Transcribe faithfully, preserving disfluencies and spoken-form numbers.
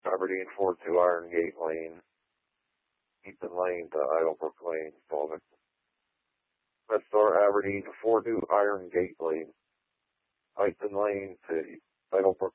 Aberdeen four two Iron Gate Lane, Ethan Lane to Idlebrook Lane, Spalding. Westar Aberdeen four two Iron Gate Lane, Ethan Lane to Idlebrook